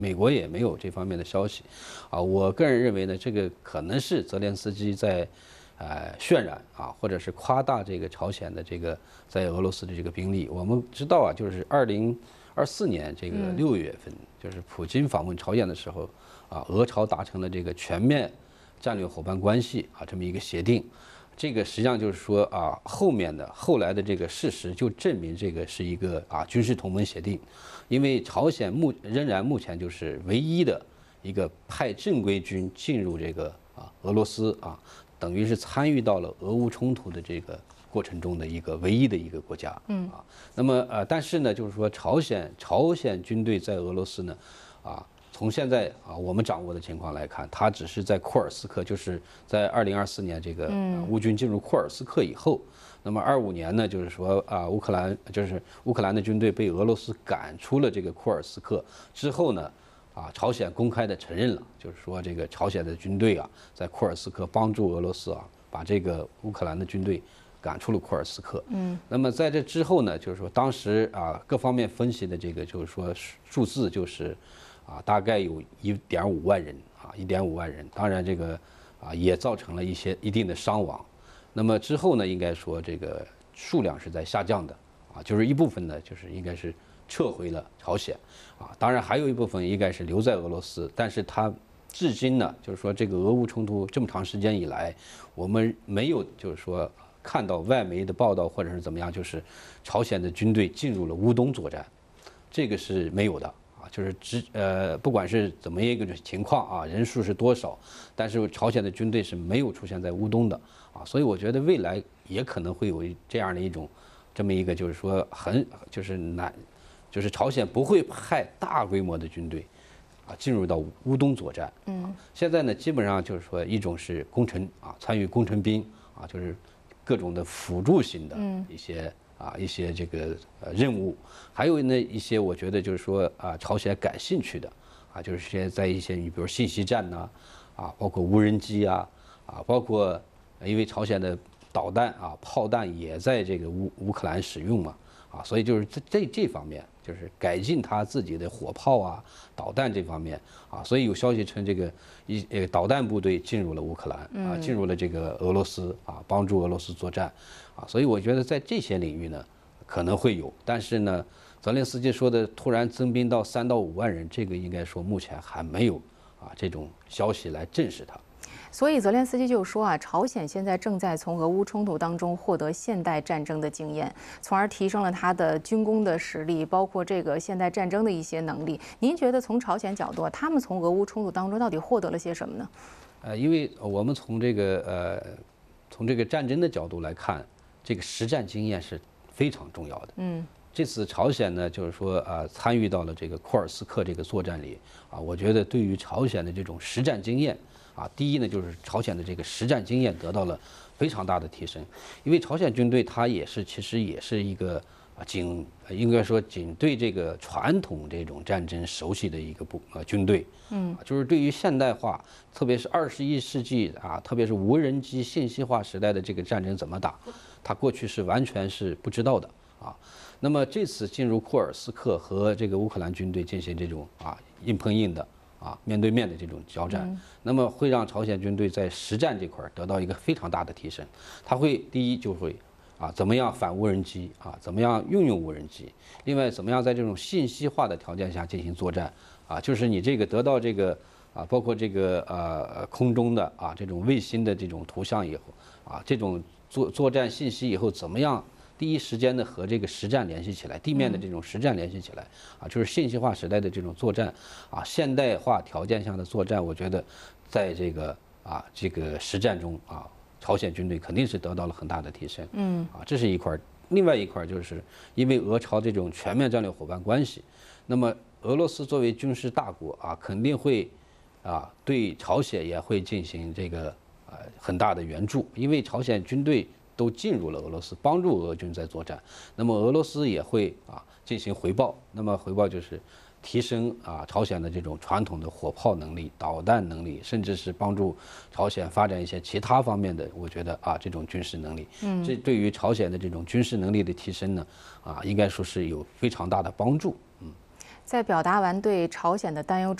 美国也没有这方面的消息，我个人认为呢，这个可能是泽连斯基在，渲染或者是夸大这个朝鲜的这个在俄罗斯的这个兵力。我们知道就是2024年这个6月份，就是普京访问朝鲜的时候，俄朝达成了这个全面战略伙伴关系这么一个协定。这个实际上就是说后来的这个事实就证明这个是一个军事同盟协定，因为朝鲜仍然目前就是唯一的一个派正规军进入这个俄罗斯等于是参与到了俄乌冲突的这个过程中的一个唯一的一个国家。那么但是呢，就是说朝鲜军队在俄罗斯呢从现在我们掌握的情况来看，它只是在库尔斯克，就是在2024年这个乌军进入库尔斯克以后，那么25年呢，就是说乌克兰的军队被俄罗斯赶出了这个库尔斯克之后呢，朝鲜公开的承认了，就是说这个朝鲜的军队在库尔斯克帮助俄罗斯把这个乌克兰的军队赶出了库尔斯克。那么在这之后呢，就是说当时各方面分析的这个就是说数字就是大概有1.5万人1.5万人，当然这个也造成了一定的伤亡。那么之后呢，应该说这个数量是在下降的就是一部分呢就是应该是撤回了朝鲜当然还有一部分应该是留在俄罗斯，但是它至今呢，就是说这个俄乌冲突这么长时间以来，我们没有就是说看到外媒的报道或者是怎么样，就是朝鲜的军队进入了乌东作战，这个是没有的。就是不管是怎么一个情况人数是多少，但是朝鲜的军队是没有出现在乌东的所以我觉得未来也可能会有这样的这么一个就是说就是朝鲜不会派大规模的军队进入到乌东作战。现在呢，基本上就是说一种是工程参与工程兵就是各种的辅助性的一些这个任务，还有呢一些我觉得就是说朝鲜感兴趣的就是在一些你比如信息战呐包括无人机包括因为朝鲜的导弹炮弹也在这个乌克兰使用嘛所以就是这方面就是改进他自己的火炮导弹这方面所以有消息称这个导弹部队进入了乌克兰进入了这个俄罗斯帮助俄罗斯作战所以我觉得在这些领域呢可能会有，但是呢，泽连斯基说的突然增兵到3到5万人，这个应该说目前还没有这种消息来证实它。 所以泽连斯基就说朝鲜现在正在从俄乌冲突当中获得现代战争的经验，从而提升了他的军工的实力，包括这个现代战争的一些能力。您觉得从朝鲜角度，他们从俄乌冲突当中到底获得了些什么呢？ 因为我们从这个战争的角度来看，这个实战经验是非常重要的。这次朝鲜呢，就是说参与到了这个库尔斯克这个作战里我觉得对于朝鲜的这种实战经验第一呢，就是朝鲜的这个实战经验得到了非常大的提升，因为朝鲜军队它其实也是一个应该说仅对这个传统这种战争熟悉的一个军队。就是对于现代化，特别是21世纪特别是无人机信息化时代的这个战争怎么打，他过去是完全是不知道的那么这次进入库尔斯克和这个乌克兰军队进行这种硬碰硬的面对面的这种交战，那么会让朝鲜军队在实战这块得到一个非常大的提升。他会第一就会怎么样反无人机怎么样运用无人机，另外怎么样在这种信息化的条件下进行作战就是你这个得到这个包括这个空中的这种卫星的这种图像以后这种作战信息以后怎么样第一时间的和这个实战联系起来，地面的这种实战联系起来就是信息化时代的这种作战现代化条件下的作战，我觉得在这个实战中朝鲜军队肯定是得到了很大的提升。这是一块。另外一块就是因为俄朝这种全面战略伙伴关系，那么俄罗斯作为军事大国肯定会对朝鲜也会进行这个很大的援助，因为朝鲜军队都进入了俄罗斯，帮助俄军在作战，那么俄罗斯也会进行回报，那么回报就是提升朝鲜的这种传统的火炮能力、导弹能力，甚至是帮助朝鲜发展一些其他方面的，我觉得这种军事能力，这对于朝鲜的这种军事能力的提升呢，应该说是有非常大的帮助。 在表达完对朝鲜的担忧